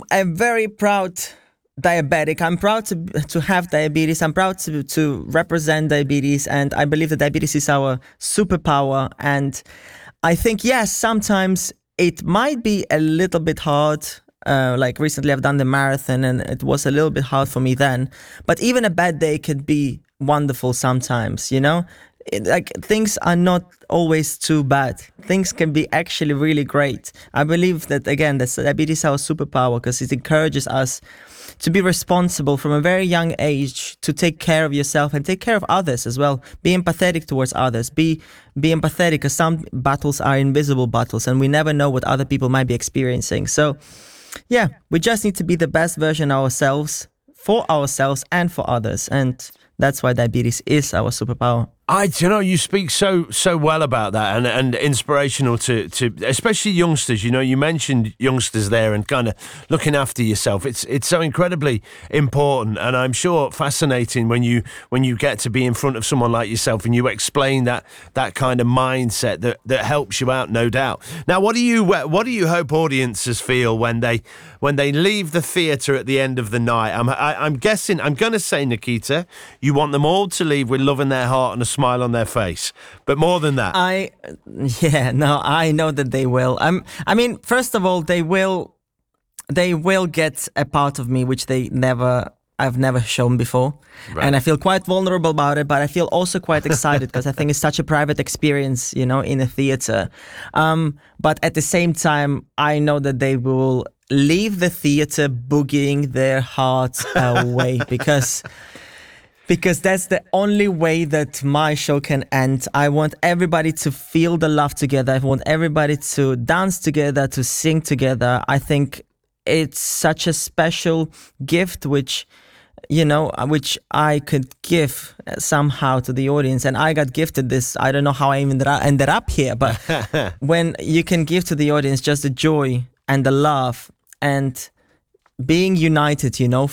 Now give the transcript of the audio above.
a very proud diabetic. I'm proud to have diabetes. I'm proud to represent diabetes, and I believe that diabetes is our superpower. And I think, yes, sometimes it might be a little bit hard. Like recently I've done the marathon and it was a little bit hard for me then. But even a bad day could be wonderful sometimes, you know? Like things are not always too bad. Things can be actually really great. I believe that, again, that diabetes is our superpower because it encourages us to be responsible from a very young age, to take care of yourself and take care of others as well. Be empathetic towards others. Be empathetic, because some battles are invisible battles and we never know what other people might be experiencing. So yeah, we just need to be the best version of ourselves, for ourselves and for others. And that's why diabetes is our superpower. You speak so well about that, and inspirational to especially youngsters. You know, you mentioned youngsters there and kind of looking after yourself. It's so incredibly important, and I'm sure fascinating when you get to be in front of someone like yourself and you explain that kind of mindset that helps you out, no doubt. Now, what do you hope audiences feel when they leave the theatre at the end of the night? I'm guessing, I'm going to say, Nikita, you want them all to leave with love in their heart and a smile on their face, but more than that, I know that they will. I mean, first of all, they will get a part of me which I've never shown before. Right. And I feel quite vulnerable about it, but I feel also quite excited because I think it's such a private experience, you know, in a theater. But at the same time, I know that they will leave the theater boogieing their hearts away because that's the only way that my show can end. I want everybody to feel the love together. I want everybody to dance together, to sing together. I think it's such a special gift, which I could give somehow to the audience. And I got gifted this. I don't know how I even ended up here, but when you can give to the audience just the joy and the love and being united, you know,